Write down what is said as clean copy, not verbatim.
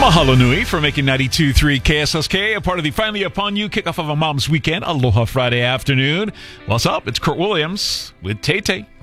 Mahalo nui for making 92.3 KSSK a part of the Finally Upon You kickoff of a mom's weekend. Aloha Friday afternoon. What's up? It's Kurt Williams with Tay Tay.